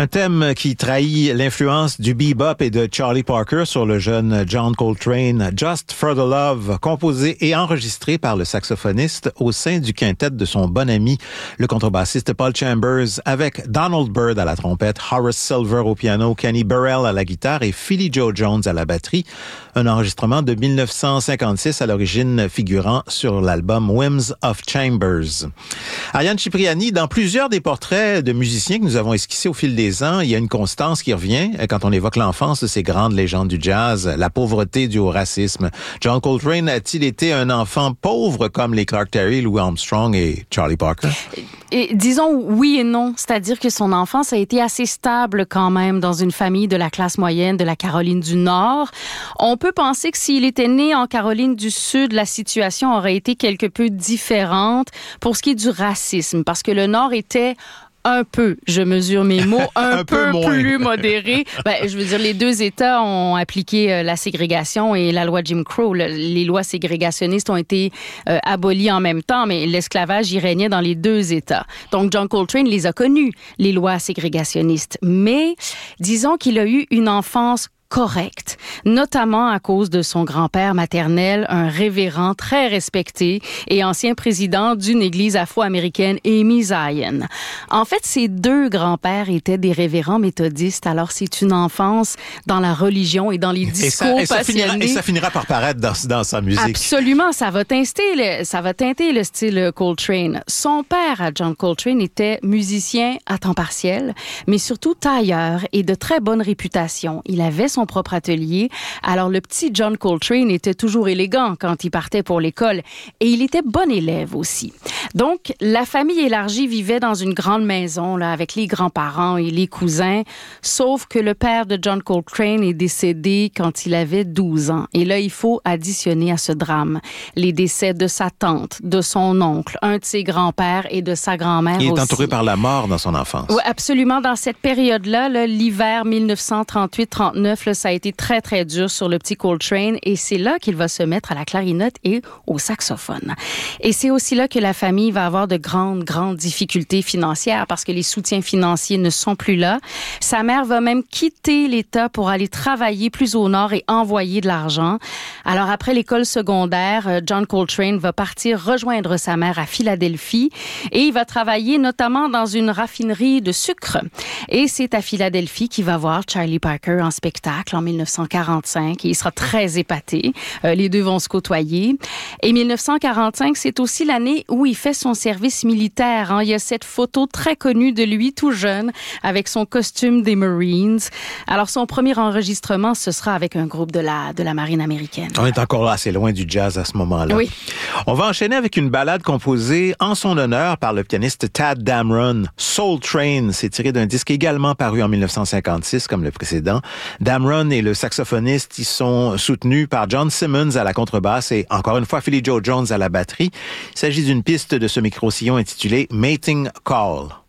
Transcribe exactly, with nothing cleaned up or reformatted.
Un thème qui trahit l'influence du bebop et de Charlie Parker sur le jeune John Coltrane, Just for the Love, composé et enregistré par le saxophoniste au sein du quintet de son bon ami, le contrebassiste Paul Chambers, avec Donald Byrd à la trompette, Horace Silver au piano, Kenny Burrell à la guitare et Philly Joe Jones à la batterie. Un enregistrement de dix-neuf cent cinquante-six à l'origine figurant sur l'album Whims of Chambers. Ariane Cipriani, dans plusieurs des portraits de musiciens que nous avons esquissés au fil des ans, il y a une constance qui revient quand on évoque l'enfance de ces grandes légendes du jazz, la pauvreté due au racisme. John Coltrane a-t-il été un enfant pauvre comme les Clark Terry, Louis Armstrong et Charlie Parker? Et disons oui et non, c'est-à-dire que son enfance a été assez stable quand même dans une famille de la classe moyenne de la Caroline du Nord. On peut penser que s'il était né en Caroline du Sud, la situation aurait été quelque peu différente pour ce qui est du racisme, parce que le Nord était un peu, je mesure mes mots, un, un peu, peu plus modéré. Ben, je veux dire, les deux États ont appliqué euh, la ségrégation et la loi Jim Crow. Le, les lois ségrégationnistes ont été euh, abolies en même temps, mais l'esclavage y régnait dans les deux États. Donc, John Coltrane les a connus, les lois ségrégationnistes. Mais disons qu'il a eu une enfance correct, notamment à cause de son grand-père maternel, un révérend très respecté et ancien président d'une église afro-américaine, Amy Zion. En fait, ses deux grands-pères étaient des révérends méthodistes, alors c'est une enfance dans la religion et dans les discours et ça, et passionnés. Ça finira, et ça finira par paraître dans, dans sa musique. Absolument, ça va teinter le, ça va teinter le style Coltrane. Son père, à John Coltrane, était musicien à temps partiel, mais surtout tailleur et de très bonne réputation. Il avait son propre atelier. Alors, le petit John Coltrane était toujours élégant quand il partait pour l'école et il était bon élève aussi. Donc, la famille élargie vivait dans une grande maison là, avec les grands-parents et les cousins, sauf que le père de John Coltrane est décédé quand il avait douze ans. Et là, il faut additionner à ce drame les décès de sa tante, de son oncle, un de ses grands-pères et de sa grand-mère aussi. Il est entouré par la mort dans son enfance. Oui, absolument. Dans cette période-là, là, l'hiver dix-neuf cent trente-huit trente-neuf, là, ça a été très, très dur sur le petit Coltrane et c'est là qu'il va se mettre à la clarinette et au saxophone. Et c'est aussi là que la famille va avoir de grandes, grandes difficultés financières parce que les soutiens financiers ne sont plus là. Sa mère va même quitter l'État pour aller travailler plus au nord et envoyer de l'argent. Alors, après l'école secondaire, John Coltrane va partir rejoindre sa mère à Philadelphie et il va travailler notamment dans une raffinerie de sucre. Et c'est à Philadelphie qu'il va voir Charlie Parker en spectacle en dix-neuf cent quarante-cinq et il sera très épaté. Euh, les deux vont se côtoyer. Et dix-neuf cent quarante-cinq, c'est aussi l'année où il fait son service militaire. Hein. Il y a cette photo très connue de lui tout jeune avec son costume des Marines. Alors son premier enregistrement, ce sera avec un groupe de la, de la marine américaine. On est encore là assez loin du jazz à ce moment-là. Oui. On va enchaîner avec une ballade composée en son honneur par le pianiste Tadd Dameron. Soul Train, c'est tiré d'un disque également paru en dix-neuf cent cinquante-six comme le précédent. Dameron et le saxophoniste, ils sont soutenus par John Simmons à la contrebasse et encore une fois Philly Joe Jones à la batterie. Il s'agit d'une piste de ce micro-sillon intitulée Mating Call.